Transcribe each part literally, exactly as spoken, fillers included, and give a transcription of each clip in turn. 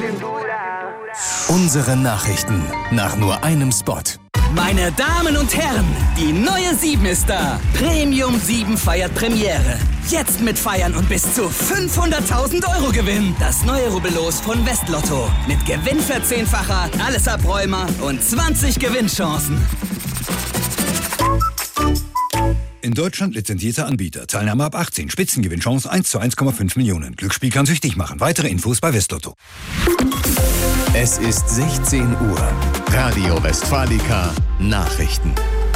Unsere Nachrichten nach nur einem Spot. Meine Damen und Herren, die neue sieben ist da. Premium sieben feiert Premiere. Jetzt mit Feiern und bis zu fünfhunderttausend Euro Gewinn. Das neue Rubbellos von Westlotto. Mit Gewinnverzehnfacher, alles Abräumer und zwanzig Gewinnchancen. In Deutschland lizenzierter Anbieter. Teilnahme ab achtzehn. Spitzengewinnchance eins zu eins Komma fünf Millionen. Glücksspiel kann süchtig machen. Weitere Infos bei Westlotto. Es ist sechzehn Uhr. Radio Westfalica Nachrichten.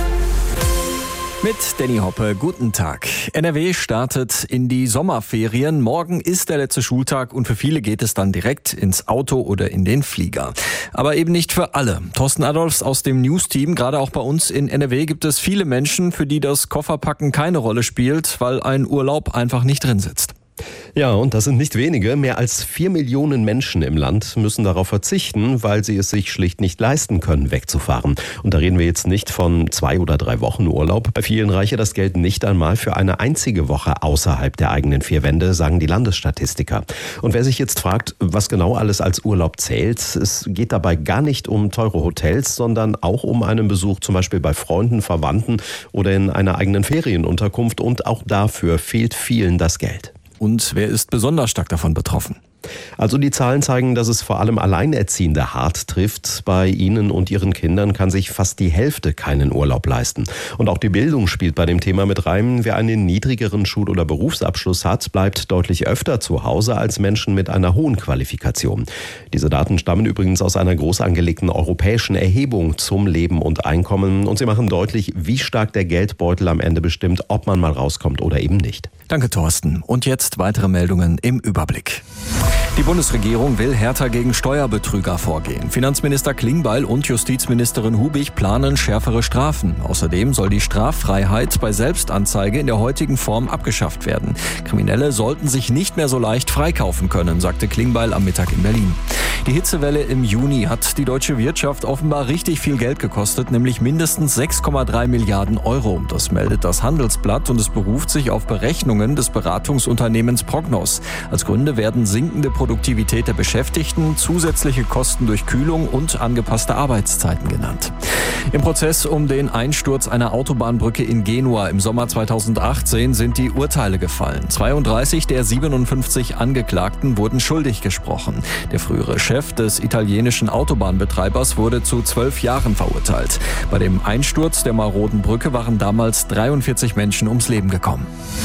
Mit Danny Hoppe, guten Tag. N R W startet in die Sommerferien. Morgen ist der letzte Schultag und für viele geht es dann direkt ins Auto oder in den Flieger. Aber eben nicht für alle. Thorsten Adolfs aus dem News-Team, gerade auch bei uns in N R W gibt es viele Menschen, für die das Kofferpacken keine Rolle spielt, weil ein Urlaub einfach nicht drin sitzt. Ja, und das sind nicht wenige. Mehr als vier Millionen Menschen im Land müssen darauf verzichten, weil sie es sich schlicht nicht leisten können, wegzufahren. Und da reden wir jetzt nicht von zwei oder drei Wochen Urlaub. Bei vielen reiche das Geld nicht einmal für eine einzige Woche außerhalb der eigenen vier Wände, sagen die Landesstatistiker. Und wer sich jetzt fragt, was genau alles als Urlaub zählt, es geht dabei gar nicht um teure Hotels, sondern auch um einen Besuch zum Beispiel bei Freunden, Verwandten oder in einer eigenen Ferienunterkunft. Und auch dafür fehlt vielen das Geld. Und wer ist besonders stark davon betroffen? Also die Zahlen zeigen, dass es vor allem Alleinerziehende hart trifft. Bei ihnen und ihren Kindern kann sich fast die Hälfte keinen Urlaub leisten. Und auch die Bildung spielt bei dem Thema mit rein. Wer einen niedrigeren Schul- oder Berufsabschluss hat, bleibt deutlich öfter zu Hause als Menschen mit einer hohen Qualifikation. Diese Daten stammen übrigens aus einer groß angelegten europäischen Erhebung zum Leben und Einkommen. Und sie machen deutlich, wie stark der Geldbeutel am Ende bestimmt, ob man mal rauskommt oder eben nicht. Danke, Thorsten. Und jetzt weitere Meldungen im Überblick. Die Bundesregierung will härter gegen Steuerbetrüger vorgehen. Finanzminister Klingbeil und Justizministerin Hubig planen schärfere Strafen. Außerdem soll die Straffreiheit bei Selbstanzeige in der heutigen Form abgeschafft werden. Kriminelle sollten sich nicht mehr so leicht freikaufen können, sagte Klingbeil am Mittag in Berlin. Die Hitzewelle im Juni hat die deutsche Wirtschaft offenbar richtig viel Geld gekostet, nämlich mindestens sechs Komma drei Milliarden Euro. Das meldet das Handelsblatt und es beruft sich auf Berechnungen des Beratungsunternehmens Prognos. Als Gründe werden sinkende Produktivität der Beschäftigten, zusätzliche Kosten durch Kühlung und angepasste Arbeitszeiten genannt. Im Prozess um den Einsturz einer Autobahnbrücke in Genua im Sommer zweitausendachtzehn sind die Urteile gefallen. zweiunddreißig der siebenundfünfzig Angeklagten wurden schuldig gesprochen. Der frühere Chef des italienischen Autobahnbetreibers wurde zu zwölf Jahren verurteilt. Bei dem Einsturz der maroden Brücke waren damals dreiundvierzig Menschen ums Leben gekommen.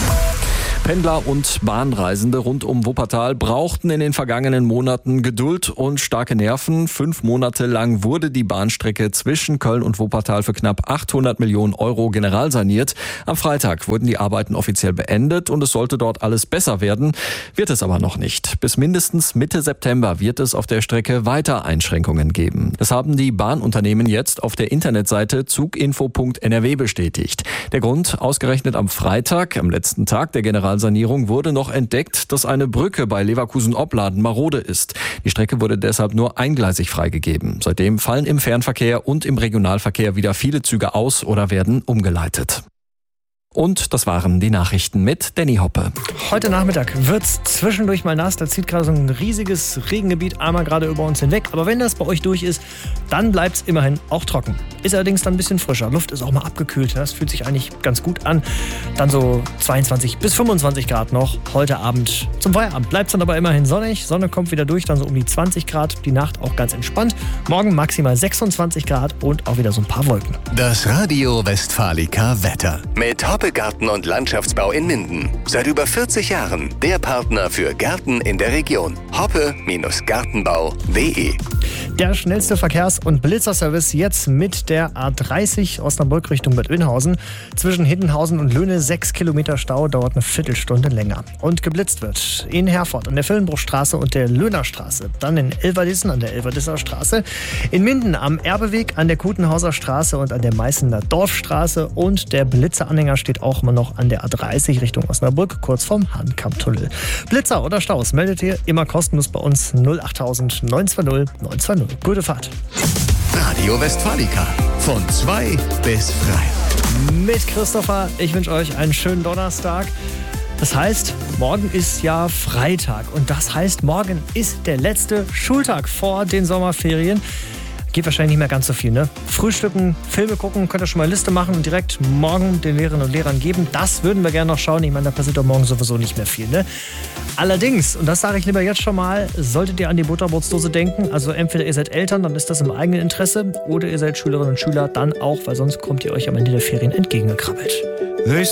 Pendler und Bahnreisende rund um Wuppertal brauchten in den vergangenen Monaten Geduld und starke Nerven. Fünf Monate lang wurde die Bahnstrecke zwischen Köln und Wuppertal für knapp achthundert Millionen Euro generalsaniert. Am Freitag wurden die Arbeiten offiziell beendet und es sollte dort alles besser werden. Wird es aber noch nicht. Bis mindestens Mitte September wird es auf der Strecke weiter Einschränkungen geben. Das haben die Bahnunternehmen jetzt auf der Internetseite zuginfo punkt n r w bestätigt. Der Grund, ausgerechnet am Freitag, am letzten Tag der Generalsanierung, Sanierung wurde noch entdeckt, dass eine Brücke bei Leverkusen-Opladen marode ist. Die Strecke wurde deshalb nur eingleisig freigegeben. Seitdem fallen im Fernverkehr und im Regionalverkehr wieder viele Züge aus oder werden umgeleitet. Und das waren die Nachrichten mit Danny Hoppe. Heute Nachmittag wird's zwischendurch mal nass. Da zieht gerade so ein riesiges Regengebiet einmal gerade über uns hinweg. Aber wenn das bei euch durch ist, dann bleibt's immerhin auch trocken. Ist allerdings dann ein bisschen frischer. Luft ist auch mal abgekühlt. Das fühlt sich eigentlich ganz gut an. Dann so zweiundzwanzig bis fünfundzwanzig Grad noch. Heute Abend zum Feierabend bleibt's dann aber immerhin sonnig. Sonne kommt wieder durch, dann so um die zwanzig Grad. Die Nacht auch ganz entspannt. Morgen maximal sechsundzwanzig Grad und auch wieder so ein paar Wolken. Das Radio Westfalica Wetter mit Hoppe Garten und Landschaftsbau in Minden. Seit über vierzig Jahren der Partner für Gärten in der Region. hoppe Gartenbau punkt de. Der schnellste Verkehrs- und Blitzerservice jetzt mit der A dreißig Osnabrück Richtung Bad Oeynhausen. Zwischen Hiddenhausen und Löhne sechs Kilometer Stau, dauert eine Viertelstunde länger. Und geblitzt wird in Herford an der Villenbruchstraße und der Löhnerstraße. Dann in Elverdissen an der Elverdisser Straße. In Minden am Erbeweg an der Kutenhauser Straße und an der Meißener Dorfstraße. Und der Blitzeranhänger steht auch immer noch an der A dreißig Richtung Osnabrück, kurz vorm Hahnkammtunnel. Blitzer oder Staus meldet ihr immer kostenlos bei uns null achttausend neun zwei null neun zwei null. Gute Fahrt. Radio Westfalica von zwei bis frei. Mit Christopher. Ich wünsche euch einen schönen Donnerstag. Das heißt, morgen ist ja Freitag und das heißt, morgen ist der letzte Schultag vor den Sommerferien. Geht wahrscheinlich nicht mehr ganz so viel, ne? Frühstücken, Filme gucken, könnt ihr schon mal Liste machen und direkt morgen den Lehrerinnen und Lehrern geben. Das würden wir gerne noch schauen. Ich meine, da passiert doch morgen sowieso nicht mehr viel, ne? Allerdings, und das sage ich lieber jetzt schon mal, solltet ihr an die Butterbrotsdose denken. Also entweder ihr seid Eltern, dann ist das im eigenen Interesse, oder ihr seid Schülerinnen und Schüler, dann auch, weil sonst kommt ihr euch am Ende der Ferien entgegengekrabbelt.